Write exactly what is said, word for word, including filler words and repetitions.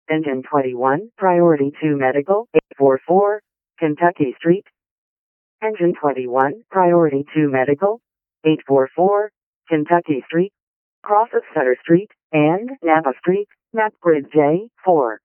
Engine twenty-one, Priority two Medical, eight forty-four, Kentucky Street. Engine twenty-one, Priority two Medical, eight forty-four, Kentucky Street. Cross of Sutter Street and Napa Street, map grid J four.